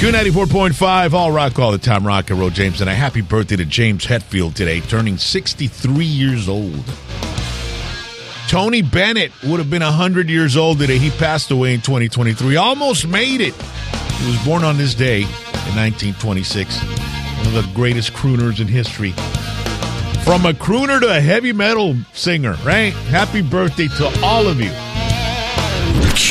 Q94.5, all rock all the time, rock and roll, James. And a happy birthday to James Hetfield today, turning 63 years old. Tony Bennett would have been 100 years old today. He passed away in 2023. Almost made it. He was born on this day in 1926. One of the greatest crooners in history. From a crooner to a heavy metal singer, right? Happy birthday to all of you.